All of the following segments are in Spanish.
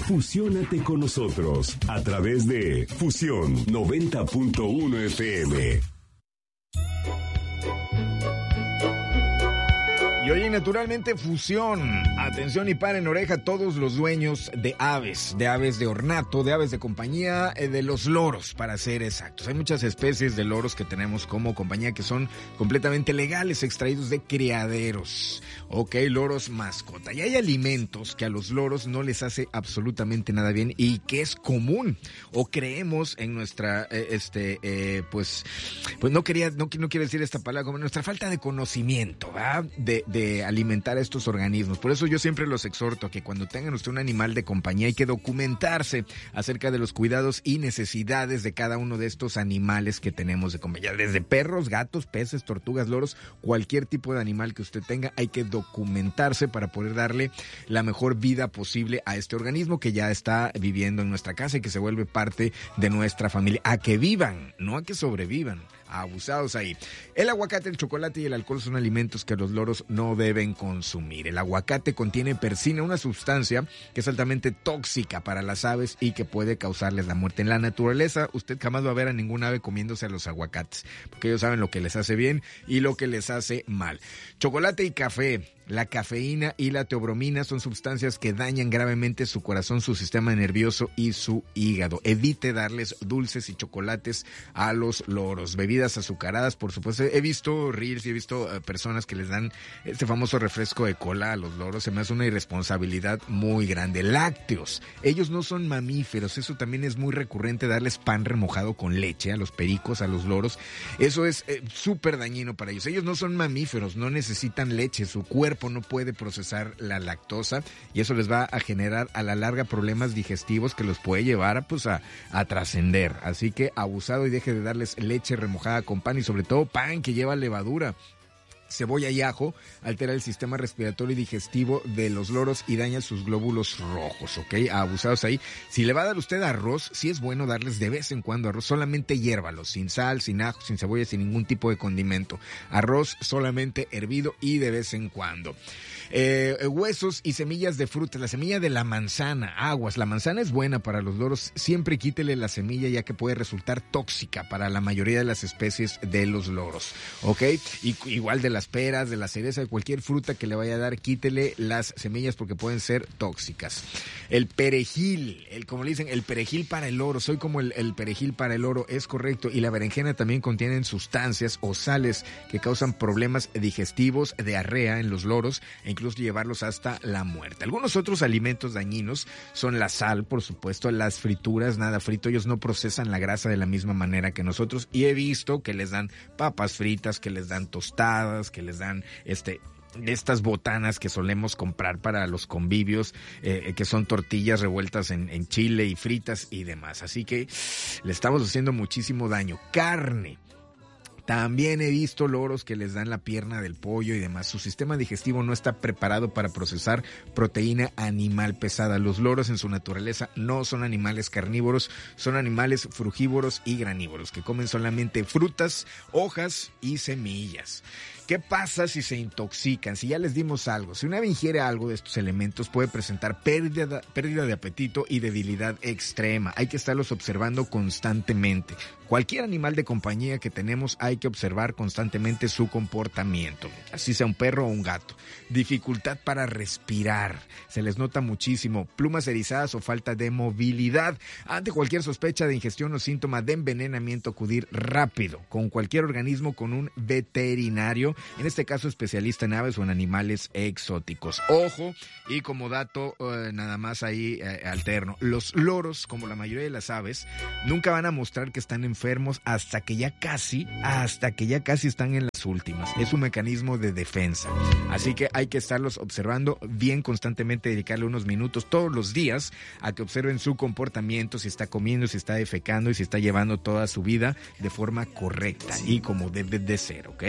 Fusiónate con nosotros a través de Fusión 90.1 FM. Y oye, naturalmente fusión. Atención y paren oreja todos los dueños de aves de ornato, de aves de compañía, de los loros, para ser exactos. Hay muchas especies de loros que tenemos como compañía que son completamente legales, extraídos de criaderos. Ok, loros mascota. Y hay alimentos que a los loros no les hace absolutamente nada bien y que es común. O creemos en nuestra, pues no quiero decir esta palabra, como nuestra falta de conocimiento, ¿verdad? De alimentar a estos organismos. Por eso yo siempre los exhorto a que cuando tengan usted un animal de compañía hay que documentarse acerca de los cuidados y necesidades de cada uno de estos animales que tenemos de compañía. Desde perros, gatos, peces, tortugas, loros, cualquier tipo de animal que usted tenga, hay que documentarse para poder darle la mejor vida posible a este organismo que ya está viviendo en nuestra casa y que se vuelve parte de nuestra familia. A que vivan, no a que sobrevivan. Abusados ahí. El aguacate, el chocolate y el alcohol son alimentos que los loros no deben consumir. El aguacate contiene persina, una sustancia que es altamente tóxica para las aves y que puede causarles la muerte. En la naturaleza, usted jamás va a ver a ningún ave comiéndose a los aguacates, porque ellos saben lo que les hace bien y lo que les hace mal. Chocolate y café. La cafeína y la teobromina son sustancias que dañan gravemente su corazón, su sistema nervioso y su hígado. Evite darles dulces y chocolates a los loros. Bebidas azucaradas, por supuesto. He visto reels y he visto personas que les dan este famoso refresco de cola a los loros. Se me hace una irresponsabilidad muy grande. Lácteos. Ellos no son mamíferos. Eso también es muy recurrente, darles pan remojado con leche a los pericos, a los loros. Eso es súper dañino para ellos. Ellos no son mamíferos, no necesitan leche. Su cuerpo no puede procesar la lactosa y eso les va a generar a la larga problemas digestivos que los puede llevar a trascender. Así que abusado y deje de darles leche remojada con pan y sobre todo pan que lleva levadura. Cebolla y ajo altera el sistema respiratorio y digestivo de los loros y daña sus glóbulos rojos, ¿ok? Abusados ahí. Si le va a dar usted arroz, sí es bueno darles de vez en cuando arroz, solamente hiérvalos, sin sal, sin ajo, sin cebolla, sin ningún tipo de condimento. Arroz solamente hervido y de vez en cuando. Huesos y semillas de frutas, la semilla de la manzana, aguas. La manzana es buena para los loros, siempre quítele la semilla ya que puede resultar tóxica para la mayoría de las especies de los loros, ¿ok? Y igual de las peras, de la cereza, de cualquier fruta que le vaya a dar, quítele las semillas porque pueden ser tóxicas. El perejil, como le dicen, el perejil para el loro, soy como el perejil para el loro, es correcto. Y la berenjena también contienen sustancias o sales que causan problemas digestivos, diarrea en los loros e incluso llevarlos hasta la muerte. Algunos otros alimentos dañinos son la sal, por supuesto, las frituras, nada frito, ellos no procesan la grasa de la misma manera que nosotros y he visto que les dan papas fritas, que les dan tostadas, que les dan estas botanas que solemos comprar para los convivios, que son tortillas revueltas en chile y fritas y demás. Así que le estamos haciendo muchísimo daño. Carne. También he visto loros que les dan la pierna del pollo y demás. Su sistema digestivo no está preparado para procesar proteína animal pesada. Los loros en su naturaleza no son animales carnívoros, son animales frugívoros y granívoros que comen solamente frutas, hojas y semillas. ¿Qué pasa si se intoxican? Si ya les dimos algo, si una ave ingiere algo de estos elementos puede presentar pérdida de apetito y debilidad extrema. Hay que estarlos observando constantemente. Cualquier animal de compañía que tenemos hay que observar constantemente su comportamiento, así sea un perro o un gato. Dificultad para respirar, se les nota muchísimo. Plumas erizadas o falta de movilidad. Ante cualquier sospecha de ingestión o síntoma de envenenamiento, acudir rápido con cualquier organismo, con un veterinario, en este caso especialista en aves o en animales exóticos. Ojo, y como dato nada más ahí alterno, los loros, como la mayoría de las aves, nunca van a mostrar que están enfermos hasta que ya casi están en las últimas. Es un mecanismo de defensa. Así que hay que estarlos observando bien constantemente, dedicarle unos minutos todos los días a que observen su comportamiento, si está comiendo, si está defecando y si está llevando toda su vida de forma correcta y como debe de ser, ¿ok?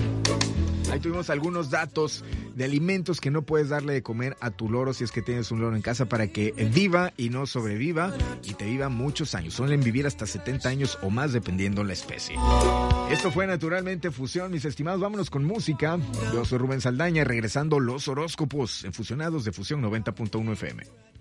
Ahí tuvimos algunos datos de alimentos que no puedes darle de comer a tu loro si es que tienes un loro en casa para que viva y no sobreviva y te viva muchos años. Suelen vivir hasta 70 años o más dependiendo la especie. Esto fue Naturalmente Fusión, mis estimados. Vámonos con música. Yo soy Rubén Saldaña, regresando los horóscopos en Fusionados de Fusión 90.1 FM.